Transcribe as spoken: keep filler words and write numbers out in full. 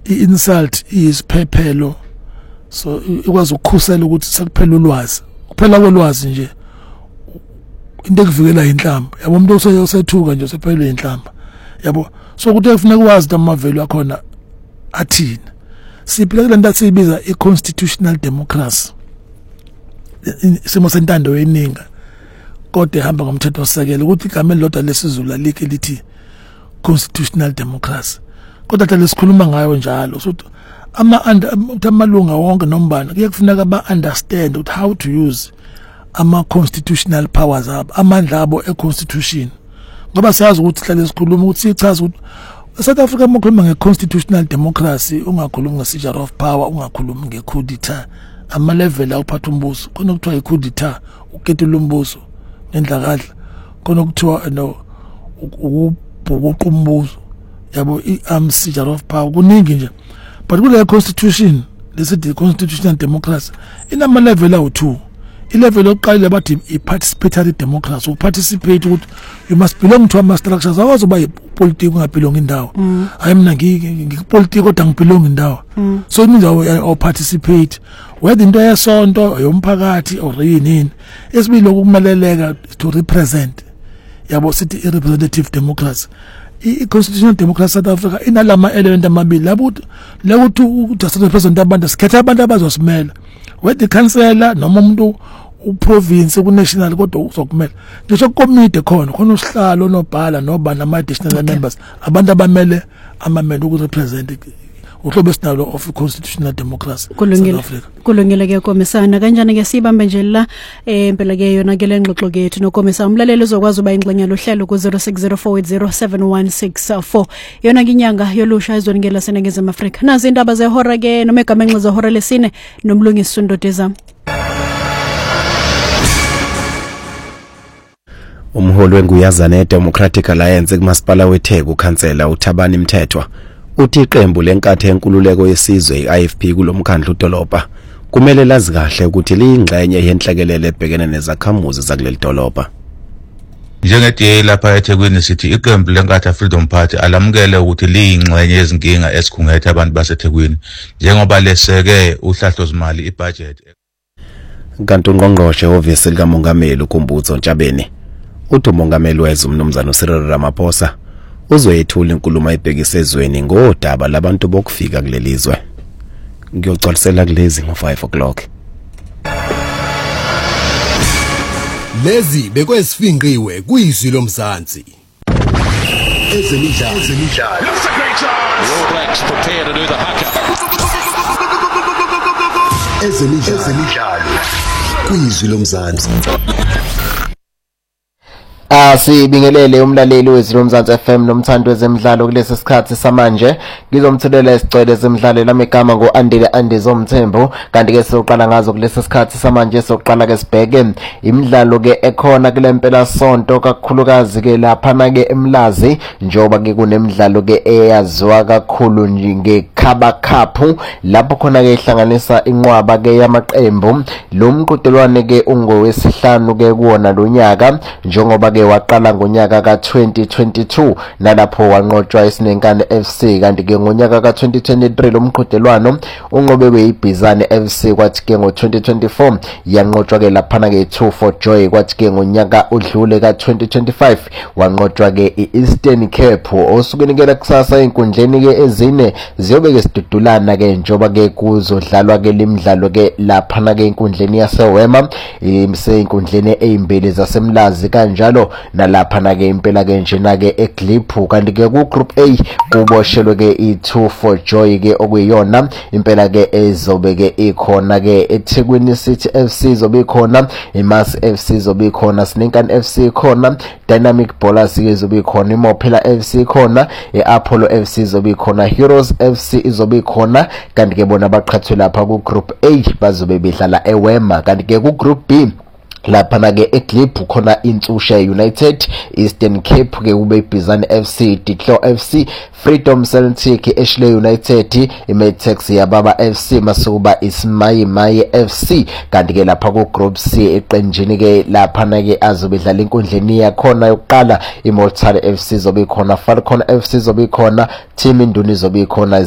i-insult isiphephelo, so ikwazi ukukhusela ukuthi sekuphela ulwazi, kuphela kolwazi nje into ekuvikela inhlamba. Yabo umuntu osethuka nje usephelwe inhlamba, yabo. So ukuthi kufanele ukwazi amavelu akhona athini. Siphila kule nto siyibiza i-constitutional democracy, isimo sentando yeninga, kodwa ehamba ngomthetho osisekelo. Ukuthi igama elilodwa lesizulu alike lithi constitutional democracy, kodwa lesikhuluma ngayo njalo. So ama amalunga wonke nombani kuye kufuneka ba understand ukuthi how to use ama constitutional powers abo, amandla abo e-constitution, ngoba siyazi ukuthi hlale sikhuluma ukuthi sichaza ukuthi South Africa makhuluma nge-constitutional democracy, ungakhulumi nge-seizure of power, ungakhulumi nge-coup d'etat. Ama-level awuphatha umbuso, khona kuthiwa i-coup d'etat, ukuketela umbuso ngendlakadla, khona kuthiwa no ukubhukuqa umbuso, yabo, i-armed seizure of power, kuningi nje. But kule constitution, lesithi constitutional democracy, inama-level awu-two. I-level yokuqala bathi i-participatory democracy, uparticipate ukuthi you must belong to ama-structures. Awazi uba ipolitiki ungabelongi indawo. Hayi mina ngipolitiki kodwa ngibelongi indawo. So it means I participate. Whether into yesonto, yomphakathi or yini. Esibili ukumeleleka to represent. Yabo sithi i-representative democracy. I-constitutional democracy South Africa inalama element amabili. Labuthi lekuthi ukuthi represent abantu, sikhetha abantu abazosimela. Whether the councillor noma umuntu uprovince ku national kodwa uzokumela nje committee khona khona usihlalo nobhala nobana ama additional members, abantu abamele amamele ukurepresent uhlobo esinalo of constitutional democracy South Africa. Kulungile ke komisana kanjani ke sibambe nje la impela ke yona ke lengxoxo kethu nokomisa umlaleli uzokwazi uba ingxenye lohlelo ku zero six zero four eight zero seven one six four yona nginyanga yolusha ezweni ngela senengezema Africa. Nazi indaba zehora ke noma igama enxizo hora lesine nomlungisi Sundodeza. Umholi weNguyazana Democratic Alliance kumasipala weTheku ukhansela uThabani Mthethwa uthi iqembu lenkathe enkululeko yesizwe i-I F P kulomkhandlu udolobha kumele lazi kahle ukuthi liyingxenye yenhlekelele ebhekene nezakhamuzi zakuleli dolobha. Njenge-D A lapha eThekwini sithi iqembu lenkatha Freedom Party alamukele ukuthi liyingxenye yezinkinga esikhungethe abantu baseThekwini njengoba leseke uhlahlozimali ibudget. Kanti uNgqongqoshe ovisi likaMongameli uKumbutso Ntshabeni uthi uMongameli wezwe uMnumzana uCyril Ramaphosa uzoyethula inkulumo ebhekise ezweni ngodaba labantu bokufika kulelizwe. Ngiyogcwalisela kulezi ngo five o'clock. Lezi bekwesifinqiwe kuyizwi lomzansi. Ezemidlalo. Ezemidlalo. All Blacks prepare to do the haka. Ezemidlalo. Ezemidlalo. Kuyizwi lomzansi. Asibingelele umlaleli wezwi lomzansi F M nomthando wezemidlalo kulesi sikhathi samanje. Ngizomthelela isicelo zemidlalo lamagama ngoAndile Andizomthembu kanti ke soqala ngazo kulesi sikhathi samanje soqala ke sibheke imidlalo ke ekhona kule mpela sonto kakhulukazi ke lapha na ke eMlazi njoba ke kunemidlalo ke eyaziwa kakhulu ngeKhaba Cup lapho khona ke ihlanganisa inqwaba ke yamaqembu. Lo mqhudelwane ke ungowesihlanu ke kuona lonyaka njengoba ke waqala ngonyaka ka twenty twenty-two nalapho wanqotshwa isinenkane F C kanti ke ngonyaka ka twenty twenty-three lo mqhudelwano unqobe kweyiBizana F C kwathi ke ngo twenty twenty-four yanqotshwa ke lapha ke two for Joy kwathi ke ngonyaka odlule ka twenty twenty-five wanqotshwa ke iEastern Cape. Osukeni ke kusasa inkundleni ke ezine ziyobe ke sidudulana ke njoba ke kuzodlalwa ke limidlalo ke lapha ke inkundleni yaseWema imse inkundleni ezimbili zaseMlazi kanjalo nalapha na ke impela ke njena ke eGliphu kanti ke ku group A kuboshelwe ke i2 for Joy ke okuyiyona impela ke ezobe ke ikhona ke eThekwini City F C zobe ikhona, iMass F C zobe ikhona, Snenkane F C khona, Dynamic Bowlers ke zobe ikhona, iMophela F C khona, iApollo F C zobe ikhona, Heroes F C izobe ikhona kanti ke bona baqhathwe lapha ku group A bazobe bedlala eWema kanti ke ku group B lapha na ke eGliphu khona Intsusha United, Eastern Cape ke kube iBizana F C, Diklo F C, Freedom Celtic, Ashley United, iMatex yababa F C masukuba Ismayi Maye F C kanti ke lapha ku group C eqenjini ke lapha na ke azobedlala inkundleni yakhona yokuqala iMortal F C zobe khona, Falcon F C zobe khona, Team Induni zobe khona.